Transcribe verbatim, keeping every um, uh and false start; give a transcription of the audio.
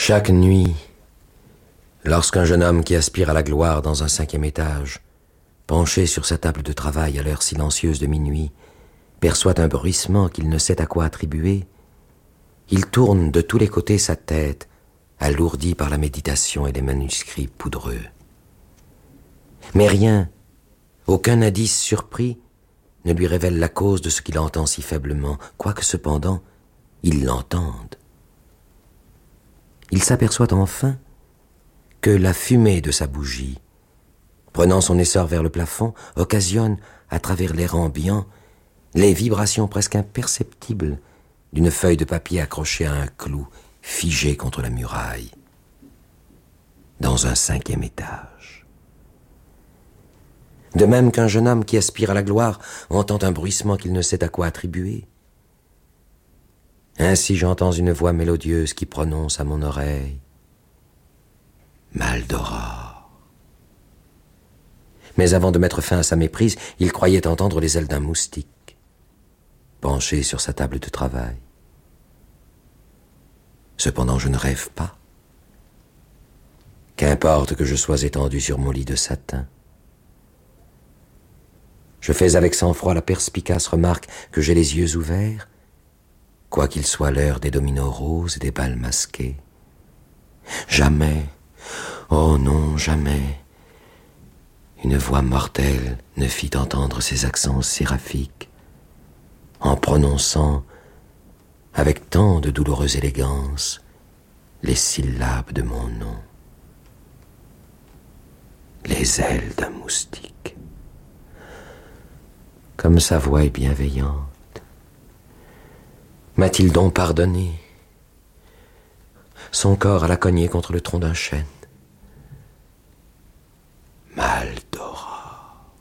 Chaque nuit, lorsqu'un jeune homme qui aspire à la gloire dans un cinquième étage, penché sur sa table de travail à l'heure silencieuse de minuit, perçoit un bruissement qu'il ne sait à quoi attribuer, il tourne de tous les côtés sa tête, alourdie par la méditation et les manuscrits poudreux. Mais rien, aucun indice surpris, ne lui révèle la cause de ce qu'il entend si faiblement, quoique cependant, il l'entende. Il s'aperçoit enfin que la fumée de sa bougie, prenant son essor vers le plafond, occasionne, à travers l'air ambiant, les vibrations presque imperceptibles d'une feuille de papier accrochée à un clou figé contre la muraille, dans un cinquième étage. De même qu'un jeune homme qui aspire à la gloire entend un bruissement qu'il ne sait à quoi attribuer. Ainsi j'entends une voix mélodieuse qui prononce à mon oreille « Maldoror ». Mais avant de mettre fin à sa méprise, il croyait entendre les ailes d'un moustique, penché sur sa table de travail. Cependant, je ne rêve pas. Qu'importe que je sois étendu sur mon lit de satin. Je fais avec sang-froid la perspicace remarque que j'ai les yeux ouverts, quoiqu'il soit l'heure des dominos roses et des bals masqués. Jamais, oh non, jamais, une voix mortelle ne fit entendre ses accents séraphiques, en prononçant, avec tant de douloureuse élégance, les syllabes de mon nom. Les ailes d'un moustique. Comme sa voix est bienveillante. M'a-t-il donc pardonné? Son corps à la cognée contre le tronc d'un chêne.